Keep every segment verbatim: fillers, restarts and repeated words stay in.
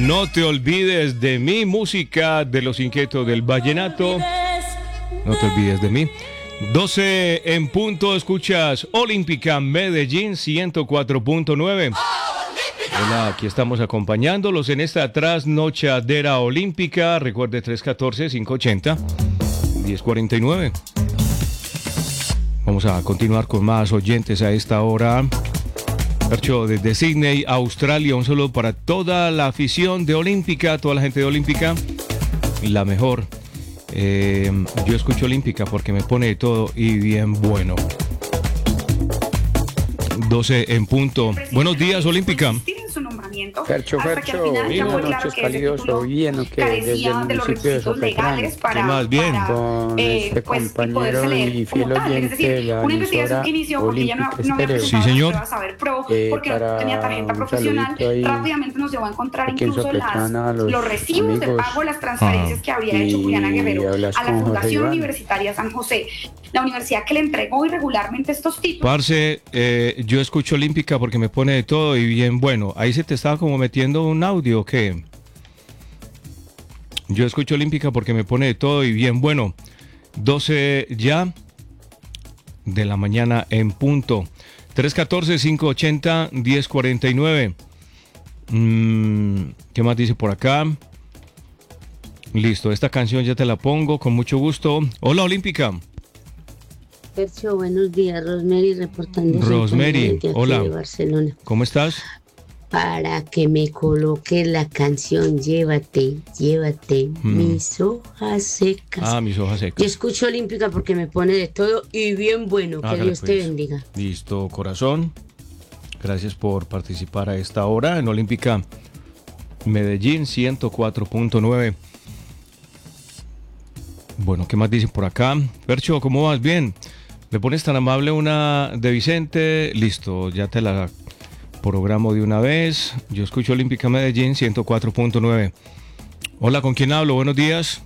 No te olvides de mi música de los inquietos del vallenato. No te olvides de mí. doce en punto, escuchas Olímpica Medellín ciento cuatro punto nueve. Hola, aquí estamos acompañándolos en esta trasnochadera olímpica. Recuerde tres uno cuatro, cinco ocho cero, uno cero cuatro nueve. Vamos a continuar con más oyentes a esta hora. Percho, desde Sydney, Australia, un saludo para toda la afición de Olímpica, toda la gente de Olímpica, la mejor. Eh, yo escucho Olímpica porque me pone de todo y bien bueno. doce en punto. Buenos días, Olímpica. Fercho, Fercho, buenas noches, calidoso, bien, ok, desde el municipio de Sopetrán. ¿Qué más? Bien. Con eh, este pues, compañero y fiel oyente de la emisora Olímpica Estéreo. Sí, señor. Eh, para un saludito ahí, rápidamente nos llevó a encontrar aquí en incluso Sopetrán las, a los, los recibos amigos, de pago, las transferencias ah, que había hecho Juliana Guerrero a la Fundación Iván. Universitaria San José, la universidad que le entregó irregularmente estos títulos. Parce, eh, yo escucho Olímpica porque me pone de todo y bien bueno. Ahí se te estaba como metiendo un audio, ¿o qué? Yo escucho Olímpica porque me pone de todo y bien bueno. doce ya de la mañana en punto. tres uno cuatro, cinco ocho cero, uno cero cuatro nueve. Mm, ¿Qué más dice por acá? Listo, esta canción ya te la pongo con mucho gusto. Hola, Olímpica. Fercho, buenos días, Rosemary reportando. Rosemary, hola. De Barcelona. ¿Cómo estás? Para que me coloque la canción Llévate, llévate, mm. mis hojas secas. Ah, mis hojas secas. Yo escucho Olímpica porque me pone de todo y bien bueno. Que Hágale, Dios pues. te bendiga. Listo, corazón. Gracias por participar a esta hora en Olímpica Medellín ciento cuatro punto nueve. Bueno, ¿qué más dicen por acá? Percho, ¿cómo vas? Bien. ¿Me pones tan amable una de Vicente? Listo, ya te la programo de una vez. Yo escucho Olímpica Medellín ciento cuatro punto nueve. Hola, ¿con quién hablo? Buenos días.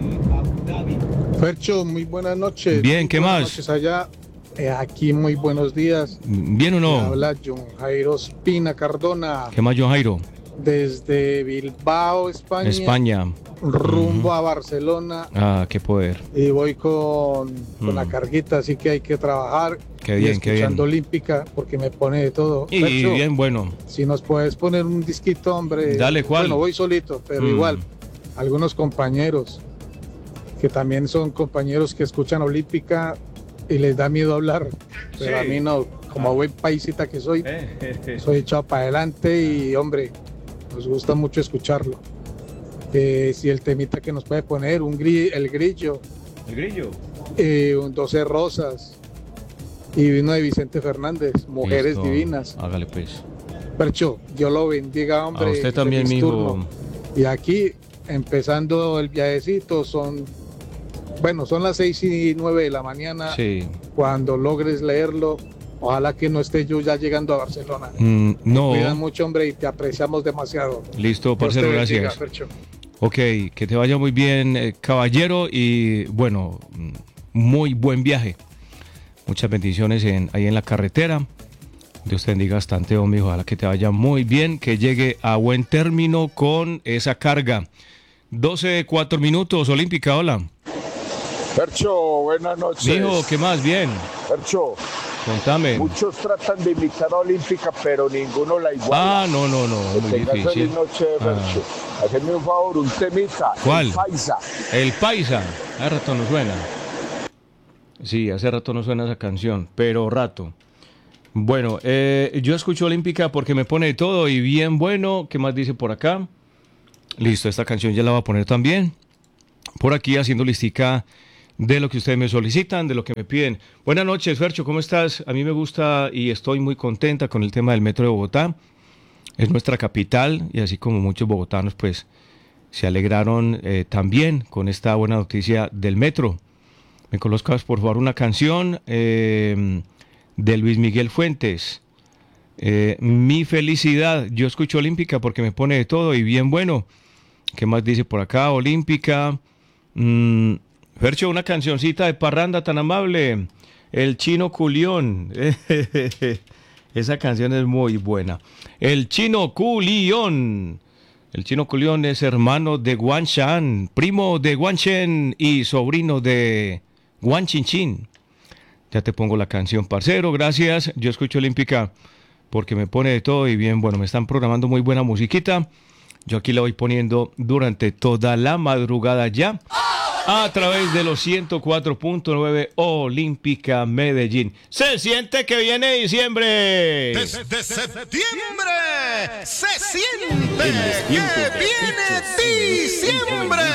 Fercho, muy buenas noches. Bien, ¿qué buenas más? Noches allá. Eh, aquí muy buenos días. ¿Bien o no? Me habla John Jairo Espina Cardona. ¿Qué más, John Jairo? Desde Bilbao, España. España. Rumbo uh-huh. a Barcelona. Ah, qué poder. Y voy con, con mm. la carguita, así que hay que trabajar. Qué bien, y qué bien. Escuchando Olímpica, porque me pone de todo. Y Fercho, bien bueno. Si nos puedes poner un disquito, hombre. Dale, ¿cuál? Bueno, voy solito, pero mm. igual. Algunos compañeros, que también son compañeros que escuchan Olímpica y les da miedo hablar. Pero sí. A mí no, como ah. buen paisita que soy, soy echado para adelante y, hombre, nos gusta mucho escucharlo. Eh, si el temita que nos puede poner, un gri el grillo. ¿El grillo? Eh, un doce rosas. Y vino de Vicente Fernández, Mujeres Listo. Divinas. Hágale pues. Percho, Dios lo bendiga, hombre. A usted también, mijo. Y aquí, empezando el viajecito, son, bueno, son las seis y nueve de la mañana. Sí. Cuando logres leerlo, ojalá que no esté yo ya llegando a Barcelona. Mm, no. Te cuidan mucho, hombre, y te apreciamos demasiado. Listo, parcero, gracias. Bendiga, ok, que te vaya muy bien, eh, caballero, y bueno, muy buen viaje. Muchas bendiciones en, ahí en la carretera. Dios te bendiga bastante, hombre. Ojalá que te vaya muy bien, que llegue a buen término con esa carga. doce, cuatro minutos, Olímpica, hola. Fercho, buenas noches. Mijo, ¿qué más? Bien. Fercho. Contame. Muchos tratan de imitar a Olímpica, pero ninguno la iguala. Ah, no, no, no. Muy difícil. Feliz noche, Fercho. Ah. Haceme un favor, un temita. ¿Cuál? El Paisa. El Paisa. Hace rato no suena. Sí, hace rato no suena esa canción, pero rato. Bueno, eh, yo escucho Olímpica porque me pone todo y bien bueno. ¿Qué más dice por acá? Listo, esta canción ya la voy a poner también. Por aquí haciendo listica de lo que ustedes me solicitan, de lo que me piden. Buenas noches, Fercho, ¿cómo estás? A mí me gusta y estoy muy contenta con el tema del Metro de Bogotá. Es nuestra capital y así como muchos bogotanos, pues, se alegraron eh, también con esta buena noticia del Metro. Me conozcas, por favor, una canción eh, de Luis Miguel Fuentes. Eh, Mi felicidad. Yo escucho Olímpica porque me pone de todo y bien bueno. ¿Qué más dice por acá? Olímpica. Mm, Fercho, una cancioncita de parranda tan amable. El Chino Culión. Esa canción es muy buena. El Chino Culión. El Chino Culión es hermano de Guan Shan, primo de Guan Shen y sobrino de Guan Chin Chin. Ya te pongo la canción, parcero, gracias. Yo escucho Olímpica porque me pone de todo y bien, bueno, me están programando muy buena musiquita. Yo aquí la voy poniendo durante toda la madrugada ya a través de los ciento cuatro punto nueve Olímpica Medellín. Se siente que viene diciembre. Desde septiembre se siente que viene diciembre.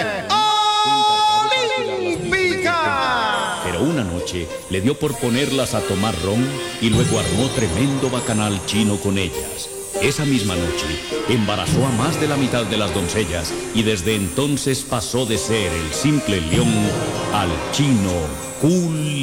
Olímpica. Pero una noche le dio por ponerlas a tomar ron y luego armó tremendo bacanal chino con ellas. Esa misma noche embarazó a más de la mitad de las doncellas y desde entonces pasó de ser el simple león al chino cool.